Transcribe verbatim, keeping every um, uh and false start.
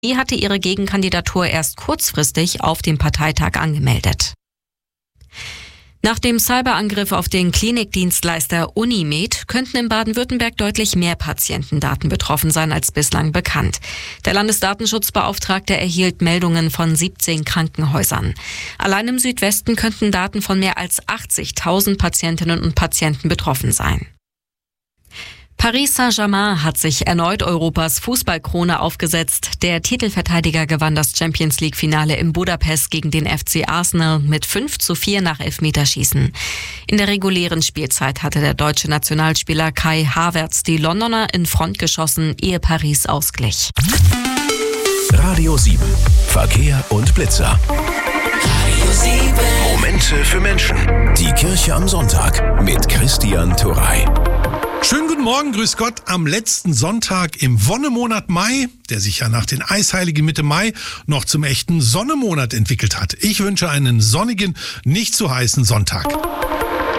Die hatte ihre Gegenkandidatur erst kurzfristig auf dem Parteitag angemeldet. Nach dem Cyberangriff auf den Klinikdienstleister Unimed könnten in Baden-Württemberg deutlich mehr Patientendaten betroffen sein als bislang bekannt. Der Landesdatenschutzbeauftragte erhielt Meldungen von siebzehn Krankenhäusern. Allein im Südwesten könnten Daten von mehr als achtzigtausend Patientinnen und Patienten betroffen sein. Paris Saint-Germain hat sich erneut Europas Fußballkrone aufgesetzt. Der Titelverteidiger gewann das Champions-League-Finale in Budapest gegen den F C Arsenal mit fünf zu vier nach Elfmeterschießen. In der regulären Spielzeit hatte der deutsche Nationalspieler Kai Havertz die Londoner in Front geschossen, ehe Paris ausglich. Radio sieben. Verkehr und Blitzer. Radio sieben. Momente für Menschen. Die Kirche am Sonntag mit Christian Turrey. Schönen guten Morgen, grüß Gott, am letzten Sonntag im Wonnemonat Mai, der sich ja nach den Eisheiligen Mitte Mai noch zum echten Sonnemonat entwickelt hat. Ich wünsche einen sonnigen, nicht zu heißen Sonntag.